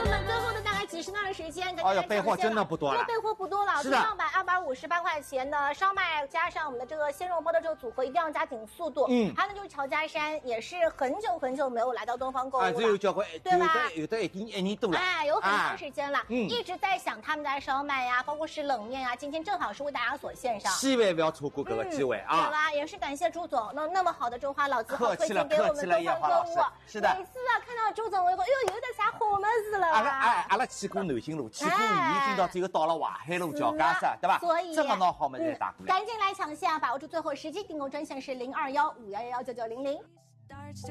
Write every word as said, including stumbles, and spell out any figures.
友们，最后的大概几十秒的时间， 哎呀，备货真的不多了， 备货不多了， 是的， 上百二百五十八块钱的烧麦加上我们的这个鲜肉包的这个组合，一定要加紧速度。嗯，还有呢就是乔家山，也是很久很久没有来到东方购物了， 啊，这有交关， 对吧？ 有的已经一年多了， 哎，有很长时间了， 嗯， 一直在想他们家烧麦呀，包括是冷面呀，今天正好是为大家所献上， 千万不要错过这个机会啊！ 对吧？也是感谢朱总，那那么好的中华老字号推荐给我们东方购物， 是的。 每次啊看到朱总，我讲，哎呦，有点啥好么子了。 阿拉哎，阿拉去过南京路，去过已经到最后到了淮海路交界噻，对吧？ 所以这么闹好么子打过来， 赶紧来抢线啊！把握住最后时机，订购专线是零二幺五幺幺幺九九零零。